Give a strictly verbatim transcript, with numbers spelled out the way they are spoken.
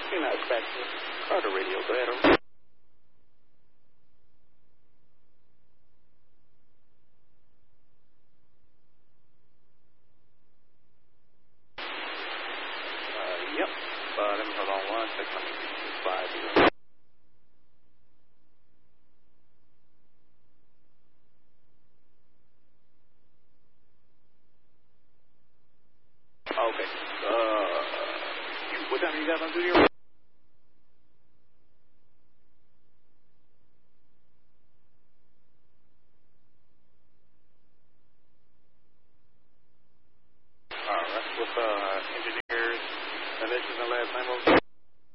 United Spectrum, Carter Radio, go ahead. Over. Uh, yep. Uh, let me hold on one second. Let me get this five here. Okay. Uh, what time are you guys on duty? All right. What's uh engineers initials and last name?